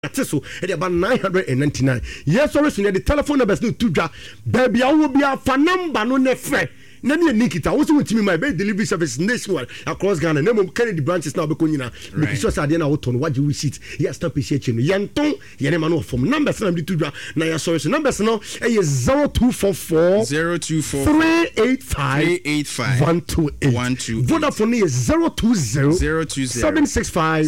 so it about 999. Yes, sorry, so the telephone numbers no to baby. I will be a fan number no ne frɛ. Nani Nikita also with me my bed delivery service nationwide across Ghana. Name Kennedy branches now because because I didn't out on what you receipt. Yes, stop appreciating. Yanton, Yanemano from numbers to now. Your source numbers now 0244 385 128. Vodafone is 020 765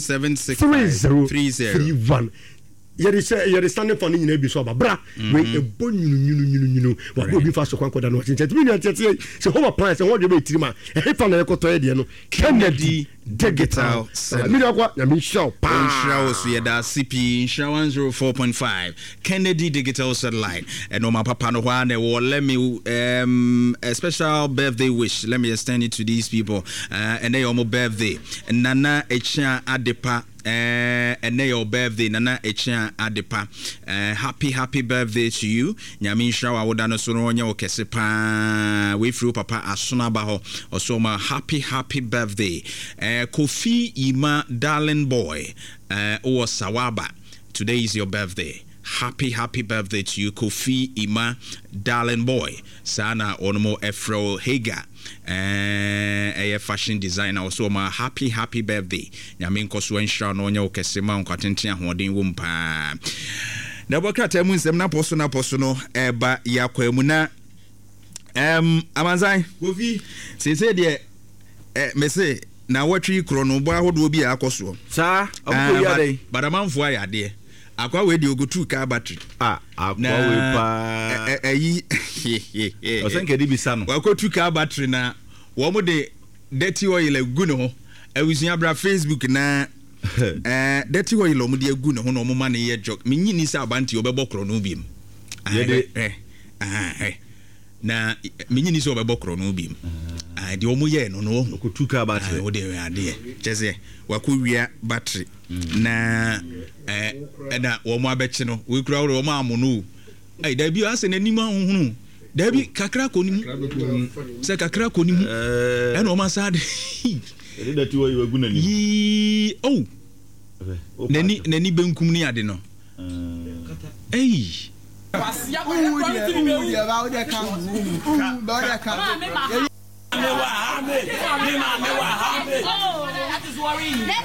3031. You're standing for the be so bra we a bon you what will be fast so kwako no so home appliance and what you be trima e fa na ekoto e de no Kennedy Digital me kwa na me show pa so da CP 104.5 Kennedy Digital Satellite and no my papa no wa na let me a special birthday wish. Let me extend it to these people and they almost birthday Nana Echia Adepa and your birthday Nana Echia Adepa. Happy birthday to you. Nyami shawa wodano sononya okesepa we through papa asuna baho osoma happy birthday. Kofi Ima darling boy or Sawaba. Today is your birthday. Happy birthday to you, Kofi Ima darling boy. Sana onomo Efro Haga. A fashion designer also my happy birthday. Nyame nkoso ensha no nya okesema nkwatenten ahoden wo mpa. Na bokata mu nsem na poso no eba yakwa na amanzan Kofi sese de mese na watwi kro no bo ahodo bi akoso sa abuko ya dai badamanfo ayade akwa we de ogotu car battery akwa we pa ayi o senke di bisa no wakotu car battery na wo mo de dirty oil egu ne ho awusia bra Facebook na dirty oil o mo de egu ne ho no mo ma ne ye jog menyini sa abanti obebo kro no biem na menyini so obebo kro no biem de omo ye no okotu car battery o de ade chese wakowia battery na na omo abechi no we kura omo amono da bi ase nanim ahunu da bi kakra konim se kakra konim na omo asade da ti wo egu nani oh nani benkum ni ade no pasia ko quality be wu dia ba o de kan ba o de kan me wa hame that is worrying me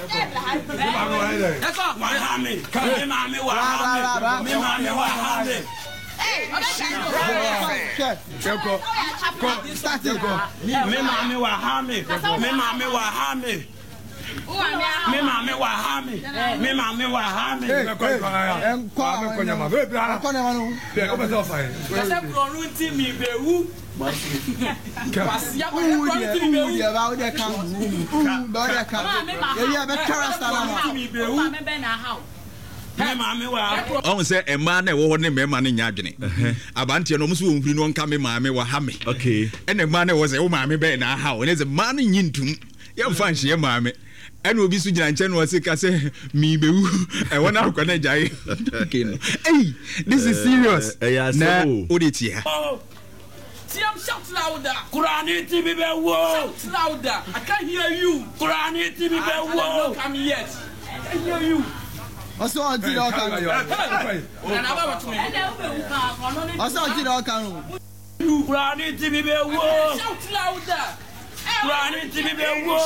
on say a man e wo ne mema ne nya adwene abantie no muso wonhuri no nka me maame wa ha me okay and a man was e wo maame be na ha o ne ze man nyintum ye mfa nhye maame ene obi su gina nche no se ka se mi bewu e wona akwa na jai okay no hey this is serious na oditi ha Tiam shout louder. Qurani TV be wo. Shout louder. I can't hear you. Qurani TV be wo. Come yet. I can't hear you. Oso anti do kan. Na ba watumi. Oso anti do kan. Qurani TV be wo. Shout louder. Qurani TV be wo.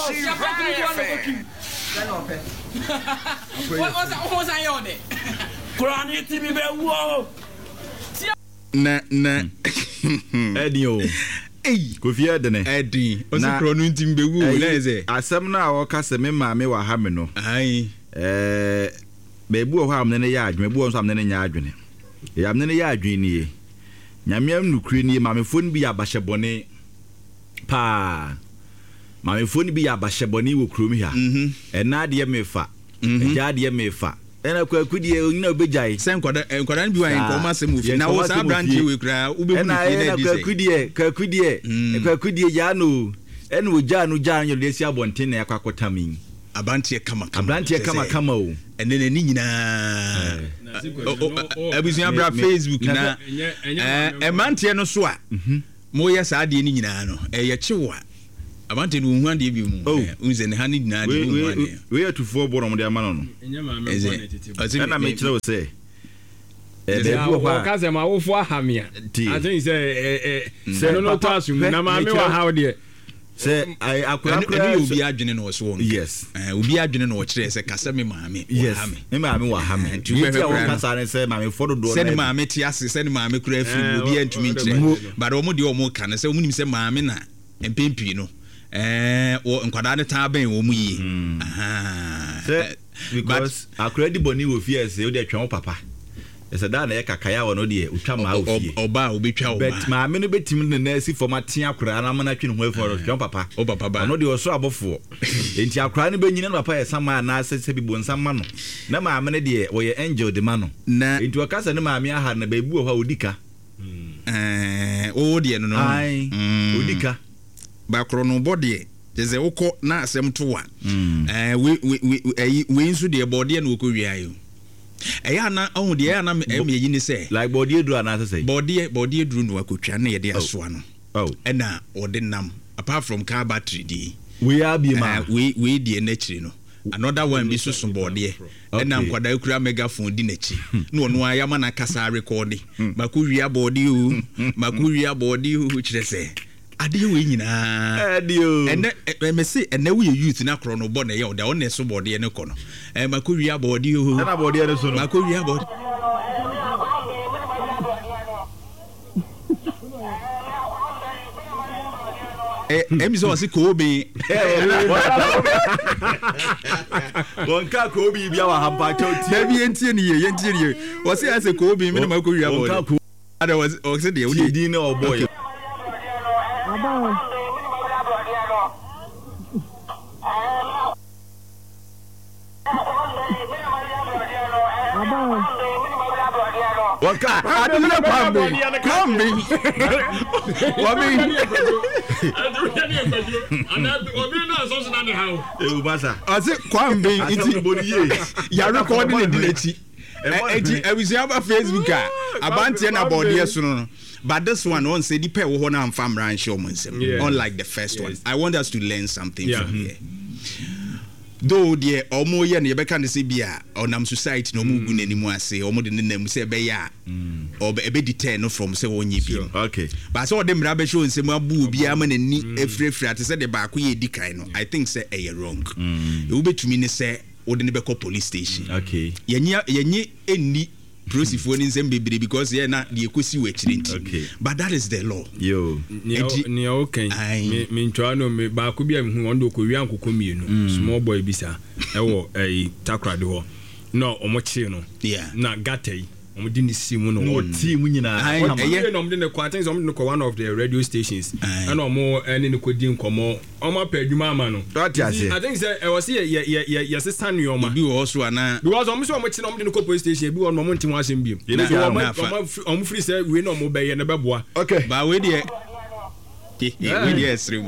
What was I on it? Qurani TV be wo. Na Edio Kofi Adene Edi osi kronu ntimbe wu leze asem na awoka se me maame wa ha me no ai bebu ho amne ne ya adwene bebu so amne ne nya adwene ya amne ne ya adwene ni nyame amnukuri ni maame foni bi ya bahyebone pa maame foni bi ya bahyebone wo krom ha ena de mefa eja de mefa ena kwakudie onyina obejai sen nkwada bi wan ko ma sem ofi na wo sa branch we kra ubebu ni na di kwakudie ya no ena oja no ja anyo lesi abonten na yakwakotamin abantie kama o ene ni nyina abusia bra Facebook na emantie no so a mo ye sa de ni nyina no ye chewa Abante no hu ade bi mu. Unze ne ha ne nyina de hu ade. We atufo bo no de ama no. Enyama me ko ne tete. Na me kire wo say. Ka say ma wo fo ahamia. I think say no to asum na ma me wa how de. Say akura obi adwene no so. Yes. Obi adwene no kire say kasa me maame. Yes. Me maame wa ha me. Tu me kasa ne say maame fodo do. Say maame ti ase say maame kura afi obi antumi kire. But omo de omo ka ne say omo nim say maame na empempi no. Nkwada ne ta ben wo mu yi. Because akura di boni wo fie say o de twa papa. Ese da na ye kakaya wo no de utwa ma wo fie. Oba obetwa oba. Bet maame no betim ne na si format akura na ma na twe ne ho efo twa papa. O papa ba. No de o so abofo. Enti akura ne benyina na papa ye sama na se bibo nsama no. Na maame ne de wo ye angel de ma no. Enti o kasa ne maame aha na bebu o ha odika. O de no no. Ai. Odika. Ba kro no bode. Jeze wokọ na asem to wa. We nso de bode na wokọ wiayo. Eya na ohun de na me yi ni say like body edru ana say body edru no akotwa na ye de asoa no na ode nam apart from car battery di we are be ma we de na chiri no another one bi so body na nkwada kura megaphone di na chi no no ayama na kasa record makuwia body o chire say ade we nyina adio ene me say ene we youth na kro no bo na ye o da one so body ne ko no makuwia body o na body ne so no makuwia body emiso wasi kobe wonka kobe bia wa hampa choti bi entie ni wasi ase kobe me na makuwia body ada wasi de we di na oboy Waka adule kwambe wami ana obi na so na ne hawo ubasa ase kwambe iti ya record ne dilechi eji ebusiaba Facebook abante na body so no. But this one, on say the pair will honor and farm ranch unlike the first one. I want us to learn something from here. Though the omo ye na yebeka ne se bia onam society no mu gu nanimu ase omo de nenam se be ya or be deter no from say onye bi. Okay. But so dem rabe show nsem abu obi ama nani efrefre ate say de ba ko ye di kan no. I think say e wrong. E wo betumi ne say wo de ne be call police station. Okay. Yenye eni prosifo ni nsem bebre because ye na de ekosi we chire nti. Okay. But that is the law. Yo. Ni okay. Me ntwa no me ba ko bia me hu ondo ko wi ankoko mienu. Small boy bisa. Ewo takrade ho. No omo chi no. Yeah. Na gatai. Omo di ni simu no. O team nyina. Eye no omo de ko attention omo de ko one of the radio stations. And omo ene ne ko di nkomo. Omo pa adwuma ama no. I think say e was ye sister new oma. Bi wo so ana. Because omo so omo chi no omo de ko police station bi omo mo ntimo asem biem. Omo free say we no omo be ye ne beboa. Okay. Ba we dey we dey extreme.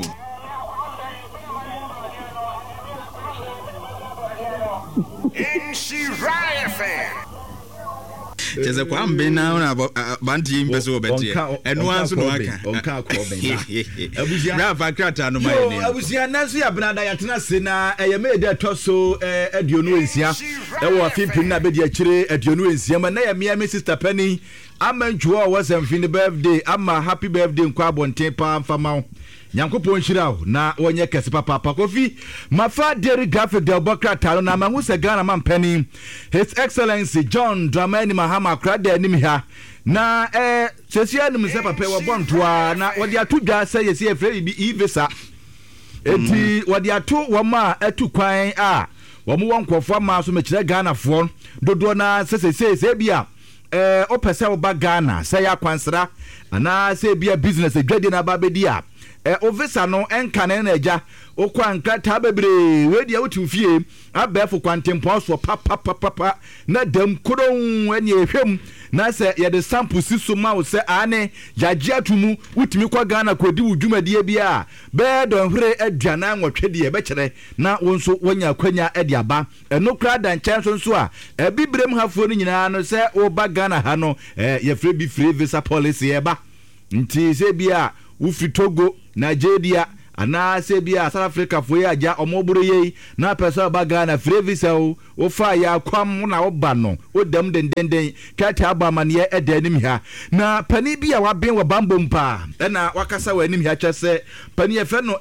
Jeze kwambe na banti impeso obeti enu anso no aka onka ko ben abusia na fa krata no mai ni abusia na so ya brada ya tena se na eye me de toso aduonu ensia e wo afipim na be de akire aduonu ensia ma na ya me sister Penny amanjuo o was amfini birthday ama happy birthday nkwa bonten pa mfama Nyankopon hira na wonye kese papa Kofi mafa dairy graphic de obokra talo na mahu se Ghana man Penny His Excellency John Dramani Mahama krade anim ha na sesia nim se papa wo bontoa na wode atudwa se yesi efre bi visa enti wode ato wo ma atu kwan a wo mo wonkofo ma so mekire Ghana fo dodo na se bia opese wo ba Ghana se ya kwansra ana se bia business adwade na ba bedi a ovisa no enka na eja okwa nkata bebre we dia wotu fie abefo kwantempo so papa na dam kodon ani ehwem na se ye de sample siso ma wo se ane yagye atumu wutimi kwa Ghana kodi wudwumadie bia be don hre aduana nwotwede e be kire na wonso wonya kwanya ade aba eno kra dan chanso nso a bibrem hafo ni nyina no se wo ba Ghana ha no ye free visa policy e ba nti se bia wo fi Togo Nigeria ana se bia South Africa fo ya ja omoburo ye na pesa ba Ghana free visa o fa ya kwam na wo ba no o dam dendenden kata aba mane e da nim ha na pani bia wa ben wa bambo mpa na wakasa wa nim ha kyese pani e fe no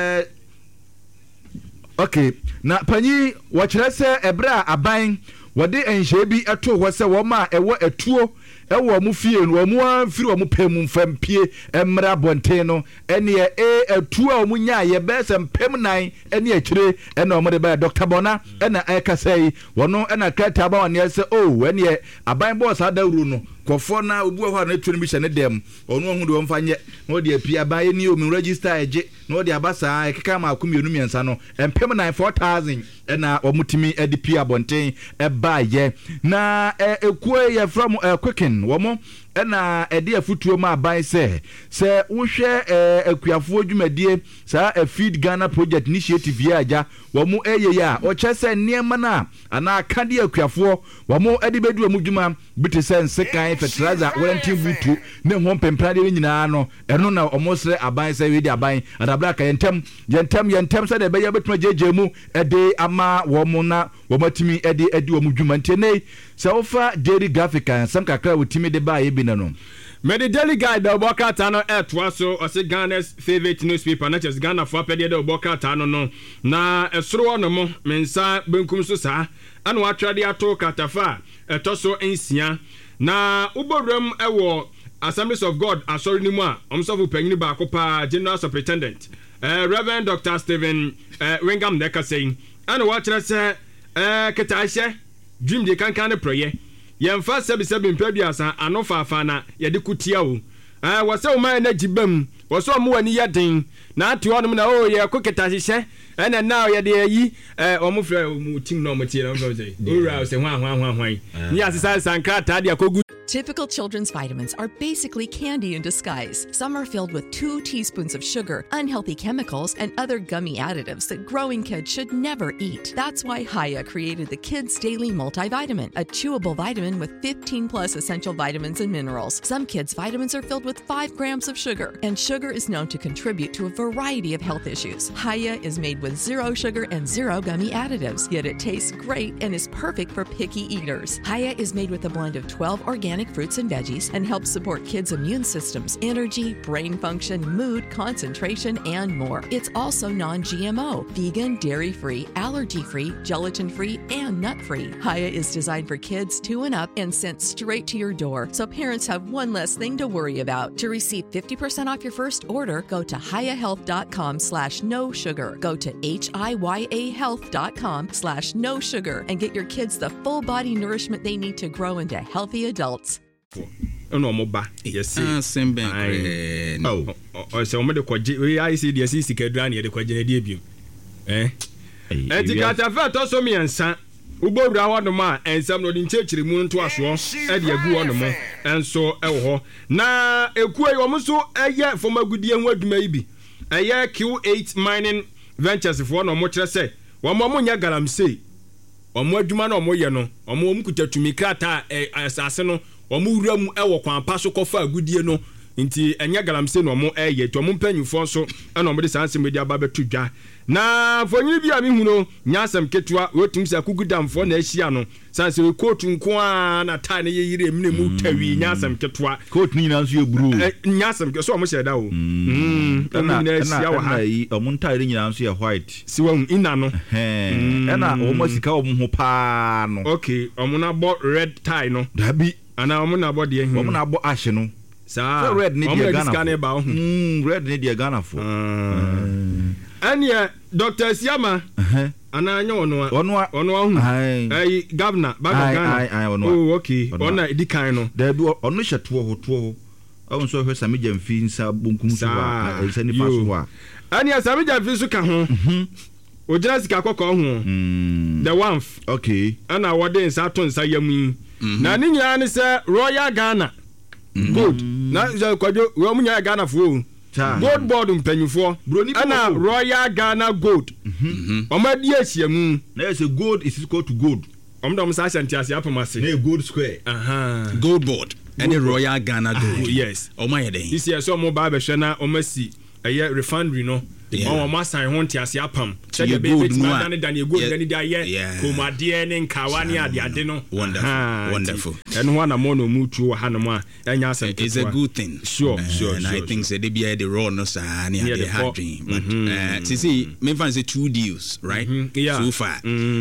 okay na pani wo kyerɛ sɛ ebra aban wode enhye bi eto hɔ sɛ wo ma ɛwɔ etuo ɛwɔ mu fie no mu amfiri wo mu pem mfampie emra bonten no ɛne etuo a mu nya ye bɛsɛ mpem nan ɛne akyire ɛna ɔmo de ba Dr. Bona ɛna ɛkasai wɔno ɛna krata ba wɔne sɛ ɛne aban boss adawuru no kɔfɔ na obu hɔ na etuo bi hyɛ ne dem ɔno hu de wɔmfa nyɛ na ɔde apia aban ni o mi register ɛgye na ɔde abasa ɛkeka ma akomienu miɛnsa no mpem nan 4000 ɛna ɔmo timi ɛde pia bonten ɛba yɛ na ekuo yɛ from quicken wɔmo ɛna ɛde afutuo ma aban sɛ wohwɛ akuafoɔ dwumadie saa Feed Ghana project initiative yɛ agya wɔmo ɛyɛ ya ɔkyɛ sɛ nneɛma na ana kade akuafoɔ wɔmo ɛde bɛdu mu dwuma bite sɛ nsekan fertilizer warranty butu ne ho pemprade nyinaa no ɛno na ɔmo srɛ aban sɛ wedi aban adabra ka yɛntɛm sɛ de bɛyɛ betuma gyegye mu ɛde ama wɔmo na wɔmatimi ɛde wɔmo dwuma ntene sɛ wofa daily graphic nsɛm kakra wotimi de ba yɛ no Mede Daily Guide da Obokata no etwa so ose Ghana's favorite newspaper na chess Ghana for pede da Obokata no na esoro no mo mensa benkum so saa ana watwade ato katafa etoso ensia na ubodram ewo Assemblies of God asori ni mu a omsofo panyini ba akopa General Superintendent Reverend Dr. Stephen Wingam Neka saying ana watwade se ketahye dream de kankan ne proye yɛmfa sɛbi mpaduasa ano faafa na yɛde kutia wo wɔsɛ wo man na gibam wɔsɛ ɔmo wani yɛden na ate hɔ nom na yɛ koketa hyehyɛ ɛna na yɛde ayi ɔmo frɛ mu tim na ɔmo tie na ɔmo sɛ owura sɛ hwan ni asesa sankrata de akogu. Typical children's vitamins are basically candy in disguise. Some are filled with 2 teaspoons of sugar, unhealthy chemicals, and other gummy additives that growing kids should never eat. That's why Haya created the Kids Daily Multivitamin, a chewable vitamin with 15 plus essential vitamins and minerals. Some kids' vitamins are filled with 5 grams of sugar, and sugar is known to contribute to a variety of health issues. Haya is made with 0 sugar and 0 gummy additives, yet it tastes great and is perfect for picky eaters. Haya is made with a blend of 12 organic fruits and veggies and helps support kids' immune systems, energy, brain function, mood, concentration, and more. It's also non-GMO, vegan, dairy-free, allergy-free, gelatin-free, and nut-free. Haya is designed for kids 2 and up and sent straight to your door, so parents have one less thing to worry about. To receive 50% off your first order, go to hayahealth.com/no sugar. Go to HIYAhealth.com/no sugar and get your kids the full body nourishment they need to grow into healthy adults. No mo ba yes semben so mo de kwaje we I see the sikadra na de kwaje na de biom etikata fa to so miensa ubowura ho no ma ensam no de nchechiri mu nto aso e de agu ho no mo enso e wo ho na ekuo yi omo so eye fomagudie ho adwuma yi bi eye Q8 Mining Ventures for no mo kire se wo mo nya galamsey omo adwuma na omo ye no omo kutatumi krata asase no omo wura mu ewo kwan pa so kofa agudie no nti enya galamse no omo eye to omo mpanyufo so na omo de sanse media ba betudwa na fonyi bi a mi hu no nyasam ketua wotum sa kugudamfo na ahia no sanse we kotu nko a na ta ne yeyire mne mu tawi nyasam ketua kotu ni na so eburu nyasam ke so omo hyeda wo na ahia wa ha omo ntare nyina so ye white siwa ina no na omo sika omo ho pa no okay omo na bo red tie no dabi ana omo na bo de ehim omo na bo ashe no sa red ni de Ghana red ni de Ghana for anya Dr. Siama ana anya ono hu governor baga Ghana oh okay ona edikan no da bi ono hyeto ho awon so hwesa me jamfi nsa bonkum so wa esa ni paso wa anya sa me jamfi so ka ho ogyina sika kokko ho the one okay ana wode nsa to nsa yamu na ni nyina ne se Royal Ghana good na kwajo we mu nya Ghana fo gold board mpanyufo ana Royal Ghana gold omadi asiamu na say gold is equal to gold omdom sa shanti asia pamase na gold square gold board any Royal Ghana gold yes omayede this year so mo ba be hwe na omasi eye refinery no ɔmo asan ho ntiase apam sɛdeɛ bɛyɛ bɛtumi dane gold dane de ayɛ kɔmadeɛ ne nkawa ne ade no wonderful ɛno ho anamɔ na ɔmu tuo wɔ hanom a ɛnyɛ asɛm it's a good thing sure and I think sɛ de bia the raw no saa ne ade ha dream but see memfa say 2 deals right so far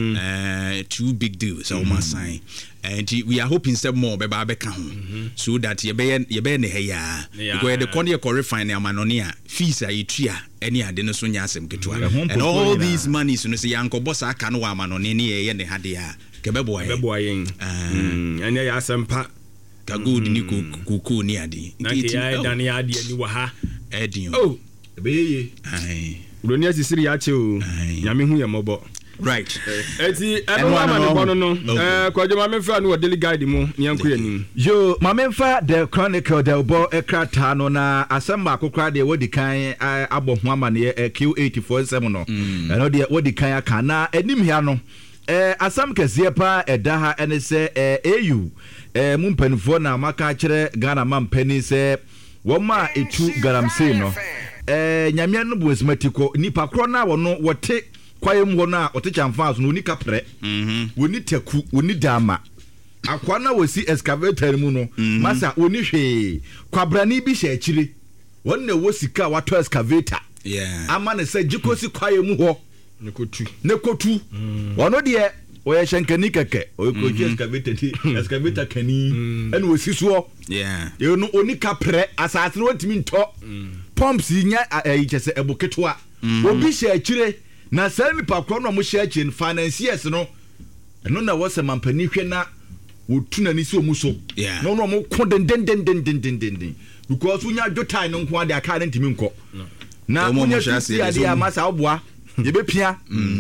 2 big deals ɔmo asan and we are hoping some more beba beka ho so that ye be ne heya because the corner ko refine amanoni a fees a yitua any ade no so nya asem ketua and all these monies no say yanko boss aka no amanoni ne ye ne hade a kebebo yen anya ya asempa ka good ni kuku ni ade ya dan ya ade ni wa ha edin oh be ye ai uroni asisiri ya che o nyame hu ye mobo right eti eno wa ma ne bono no kwajo ma memfa no daily guide mu nyanko yanim yo ma memfa the chronicle the bo ekrata no na asamba akokra de wodi kan abo ho ama ne Q847 no eno de wodi kan aka na anim hia no asam kese pa eda ha ene se AU mu mpanifo na maka kire Ghana mampani se wo ma etu garamse no nyamia no bu esmatiko nipa kro na wo no wote kwayem ho na otecha mfaaso no ni kapre woni taku woni dama akwa na wosi excavator mu no masa woni hwe kwabrani bi hye akire wonne wosika wato excavator ama ne se jikosi kwayem ho ne kotu wono de oye shankani keke oye excavator kani ene wosi so you no oni kapre asase no timi nto pumps nya chese eboketwa obi hye akire na sami pakro no mo hye financiers no eno na wo se mampani hwe na wotuna ni si omuso no no mo ko den because unya jotai no nko ade aka ne ntimi nko na unya si ade amasa oboa ye bepia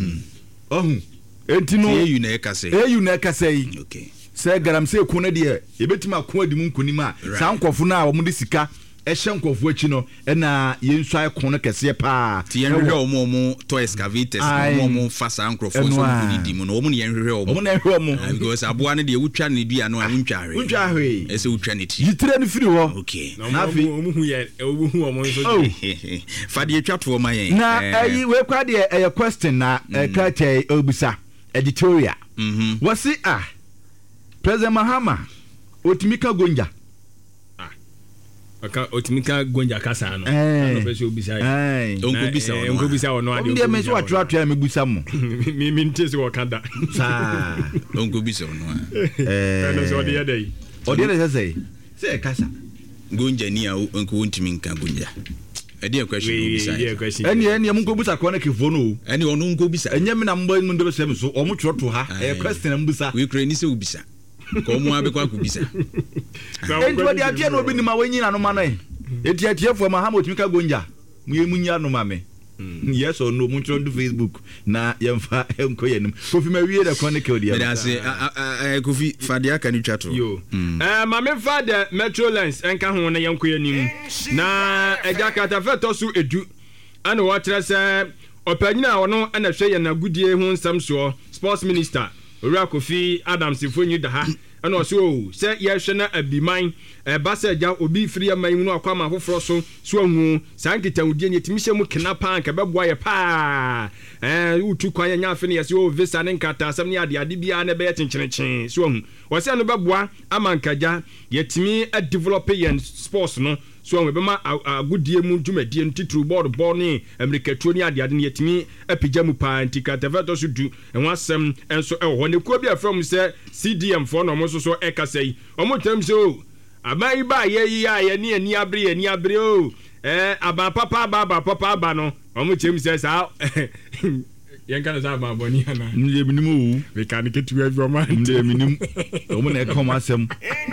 ohun enti no eyu na ekase okay se garam se ko na de ye betima ko adi mu nkonim a san nkofo na wo mo de sika ehye nkofo achi no na yensu ay ko no kese pa ti yenhwehwe omo to excavators omo fasa nkofo so nkudi di mu no omo ne yenhwehwe omo because aboa ne de wutwa ne dua no a wuntwahwe ese wutwa ne ti yitire ne firi ho okay na omo hu ye omo hu omo so fa de twato ma yen na ayi we kwa de question na ka che obisa editorial wasi President Mahama otimika gonja aka otimika gonja kasa no no be so obisa onko bisa ono ade onde me so atwa me busa mo mi ntese wo kada sa onko bisa ono no so de dey ode le say kasa gonja ni a onko wontimi nka gonja ade question obisa eni mun ko busa ko na kefo no eni ono nko bisa enye me na mbo mun de be so o mu twoto ha question na mbusa we kra ni se obisa ko mu abekwa akubisa enti wadi atia no obi ni ma wanyi na no ma no eti atiefo Mahama otimika gonja mu yemunya no ma me yes or no mu tro do Facebook na yemfa enko yenim kofi ma wie da chronicle dia da se kofi fadia kan twato yo ma me fa the metro lines enka ho na yenko yenim na eja kata feto su edu ana wo tre se opanyina wono ana hwe ye na gudie ho nsam so sports minister Owura Kofi Adams Fonyi da ha ana so se ye hwe na abiman basa ja obi firi aman mu akwa ma hoforo so ahu sankita udie ne timishe mu kena pa nka beboa ye pa utu kwan nya afi ne yesi o visa ne nkata asam ne ade bia na be yenkyenkyen so ahu wose no beboa amankaja yetimi a develop yen sports no so we bema agudie mu dwumadie ntitru board ball ni amerikatuo ni ade ne yetimi apigya mu pa antikata veto so du enwa asem enso ho ne kuo bia from se CDM for no mo so ekasai omo tam so abai ba ye ya ye ni abre o aba papa no omo chem se sa yen kan sa ba boni ana ni minimu we kan ketu every man ni minim omo na come asem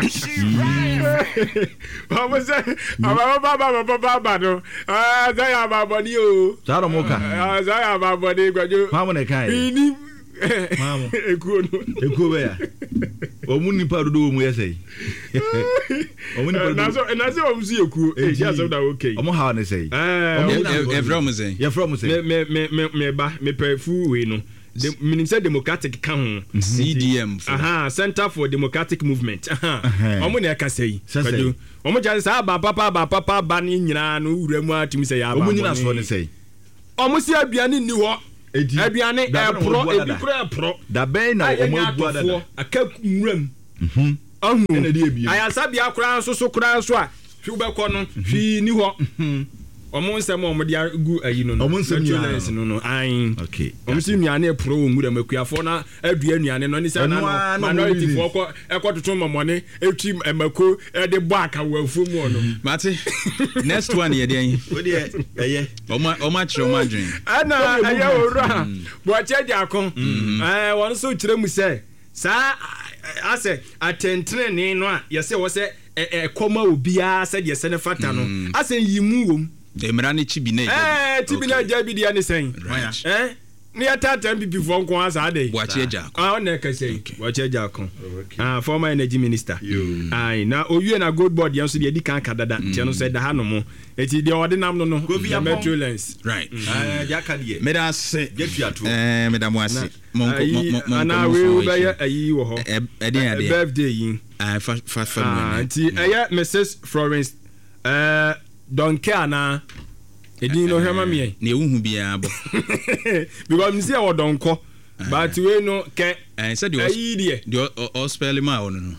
omo se papa no za ya ba boni o za ro mo ka za ya ba boni gwajo mamo na kai ni mamo ekuo be ya omu nipa dodo mu yesei omu nipa na so omu si ekuo ya so da okay omu ha na sei from say me ba me pefu we no the Minister Democratic kan CDM Center for Democratic Movement omu na ka sei kwado omu ja sa ba papa ba ni nyina no wura mu atimi sei ya ba omu nyina so ne sei ɔmo si aduane ni hɔ aduane ɛpro ebi kura ɛpro dabɛn na ɔmo abu adada aka nwuram ɔhu ayasa bia kura nso kura nso a hwi bɛkɔ no hwi ni hɔ ɔmo nsɛm ɔmo de agu ayi no ɔmo nsɛm no ayin ɔmo si nnuane ɛpro wɔ nwuram akuafo na adua nnuane no ne sɛ na minority fo ɛkɔ toto mɔmɔne etwi ɛmako ɛde bɔ akawo afuo mu ɔno mate next one yɛ deɛ wode ɛyɛ ɔma akyerɛ ɔma adwen ɛna ɛyɛ owura bɔkyɛ gyako wɔn nso kyerɛ mu sɛ saa asɛ atɛntenene no a yɛsɛ wɔ sɛ ɛkɔma obiara sɛ deɛ sɛ ne fata no asɛ yi mu wom mmara ne chibi na chibi na gya bi dia ne sɛn ne yɛtata mpipifoɔ nko asa ade Boakye Gyako ɔna kɛsɛ Boakye Gyako former energy minister ai na owie na gold board yɛn so deɛ di kan ka dada nkyɛn no sɛ da ha no mo eti deɛ ɔde nam no metro lens right yaka deɛ meda se getuato meda mo ase ana we bɛyɛ ayi wɔ hɔ ɛdeɛ birthday yi fa nti ɛyɛ Mrs Florence Donke ana edin no hema me na ewu hu bia bɔ because me say o donko but we no ke say the spell ma ono no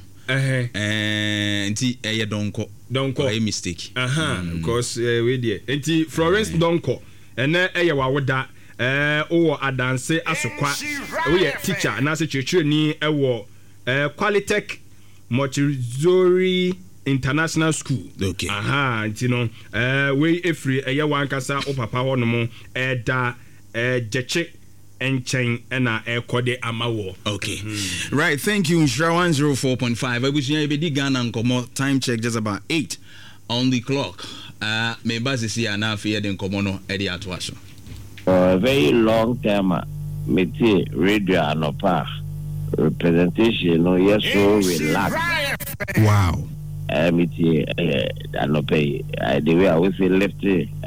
nti eye donko a mistake because we there nti Florence Donko ene eye wawoda wo adanse asokwa we ye teacher na se church ni wo Qualitech Montessori International School. Okay. Nti no we efri eye wan kasa o papa ho no mo da jeche enchen na ekode amawo. Okay. Right, thank you Nshira 104.5. Abusunya be di Ghana nkomo time check just about 8 on the clock. Me base si ana afia de nkomo no e di ato aso. For a very long time me see radio anopa representation no yes so relaxed. Wow. No pay the way I would say left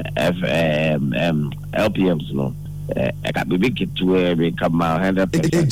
LPMs no I got big to become 100%.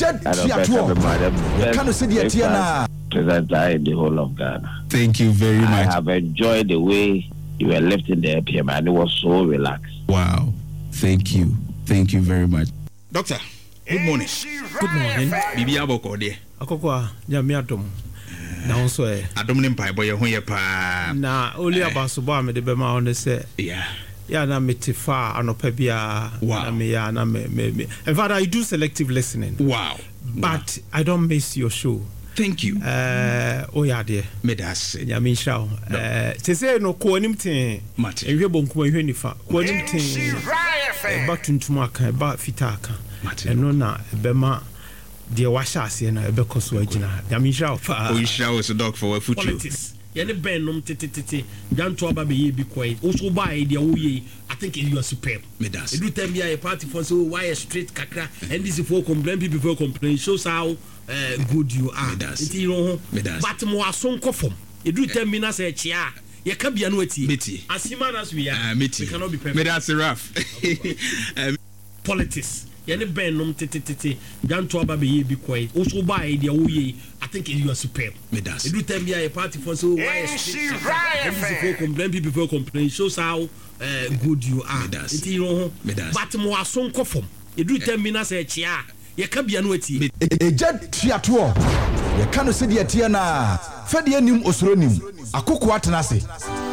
Present in the whole of Ghana. Thank you very much. I have enjoyed the way you were lifting the LPM and it was so relaxed. Wow. Thank you very much. Doctor, good morning. Good morning. Bibi aboko de. Akokwa nyame adom. Na onso adom ne mpai boye ho ye pa. Na oli abaso bo amede be ma on say. Yeah. Ya na metifa anopa bia na me ya na me. In fact I do selective listening. Wow. But I don't miss your show. Thank you. Ya de. Medas. Nyame nshao. Se say no ko anim ten. Ehwe bonku ehwe nifa. Ko anim ten. Ba tuntum aka ba fita aka. Eno na be ma de washa ase na ebe koso agina nyame hira fa o hira so doc for future politics yene ben nom tete janto aba be ye bi koi o so ba e de wo ye I think you are superb medas edu time ya a party for so why straight kakra and this for complain people for complain shows how good you are it you know but mo aso nkofom edu time na say chia ye ka bia no ati asima na so ya we cannot be perfect medas rough politics yene ben nom tete janto aba be ye bi koi o so ba e de wo ye I think you are superb medas edu time ya a party for so why straight and this for complain people for complain shows how good you are it you know but mo aso nkofom edu time na say chia ye ka bia no ati eja tiato ye ka no se de atia na fa de anim osoro nim akoko atena se